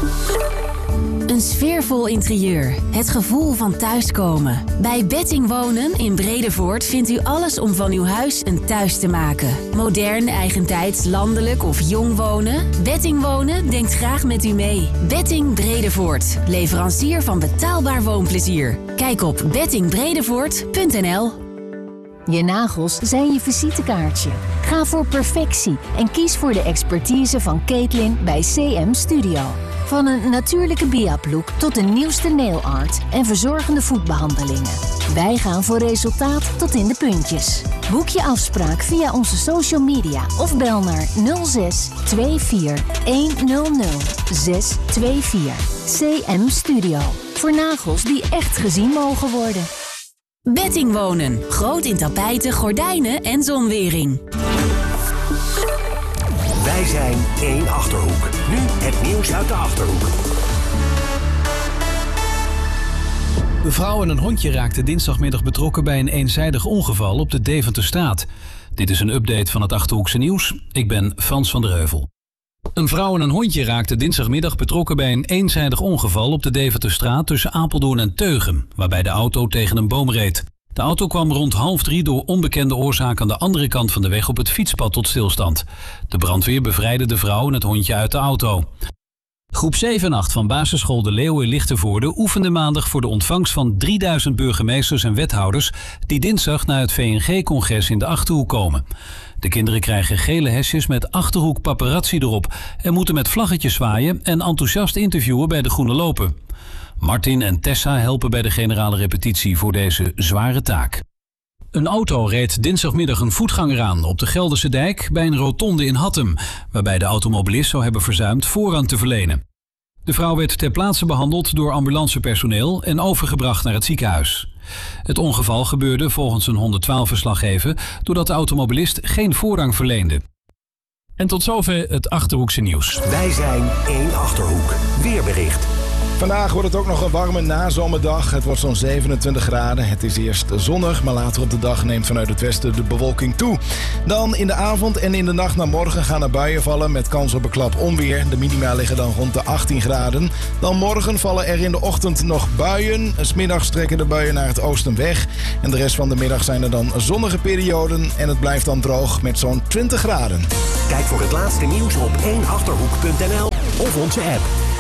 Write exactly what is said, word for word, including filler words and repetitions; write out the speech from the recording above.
Een sfeervol interieur. Het gevoel van thuiskomen. Bij Betting Wonen in Bredevoort vindt u alles om van uw huis een thuis te maken. Modern, eigentijds, landelijk of jong wonen? Betting Wonen denkt graag met u mee. Betting Bredevoort. Leverancier van betaalbaar woonplezier. Kijk op betting bredevoort punt n l. Je nagels zijn je visitekaartje. Ga voor perfectie en kies voor de expertise van Caitlin bij C M Studio. Van een natuurlijke biaplook tot de nieuwste nail art en verzorgende voetbehandelingen. Wij gaan voor resultaat tot in de puntjes. Boek je afspraak via onze social media of bel naar nul zes twee vier een nul nul zes twee vier. C M Studio. Voor nagels die echt gezien mogen worden. Betting Wonen. Groot in tapijten, gordijnen en zonwering. Wij zijn één Achterhoek. Nu het nieuws uit de Achterhoek. Een vrouw en een hondje raakten dinsdagmiddag betrokken bij een eenzijdig ongeval op de Deventerstraat. Dit is een update van het Achterhoekse nieuws. Ik ben Frans van der Heuvel. Een vrouw en een hondje raakten dinsdagmiddag betrokken bij een eenzijdig ongeval op de Deventerstraat tussen Apeldoorn en Teugen, waarbij de auto tegen een boom reed. De auto kwam rond half drie door onbekende oorzaak aan de andere kant van de weg op het fietspad tot stilstand. De brandweer bevrijdde de vrouw en het hondje uit de auto. Groep zeven en acht van basisschool De Leeuw in Lichtenvoorde oefende maandag voor de ontvangst van drieduizend burgemeesters en wethouders die dinsdag naar het V N G-congres in de Achterhoek komen. De kinderen krijgen gele hesjes met Achterhoek paparazzi erop en moeten met vlaggetjes zwaaien en enthousiast interviewen bij de Groene Lopen. Martin en Tessa helpen bij de generale repetitie voor deze zware taak. Een auto reed dinsdagmiddag een voetganger aan op de Gelderse Dijk bij een rotonde in Hattem, waarbij de automobilist zou hebben verzuimd voorrang te verlenen. De vrouw werd ter plaatse behandeld door ambulancepersoneel en overgebracht naar het ziekenhuis. Het ongeval gebeurde volgens een honderdtwaalf-verslaggever doordat de automobilist geen voorrang verleende. En tot zover het Achterhoekse nieuws. Wij zijn één Achterhoek. Weerbericht. Vandaag wordt het ook nog een warme nazomerdag. Het wordt zo'n zevenentwintig graden. Het is eerst zonnig, maar later op de dag neemt vanuit het westen de bewolking toe. Dan in de avond en in de nacht naar morgen gaan er buien vallen met kans op een klap onweer. De minima liggen dan rond de achttien graden. Dan morgen vallen er in de ochtend nog buien. 's Middags trekken de buien naar het oosten weg. En de rest van de middag zijn er dan zonnige perioden. En het blijft dan droog met zo'n twintig graden. Kijk voor het laatste nieuws op één achterhoek punt n l of onze app.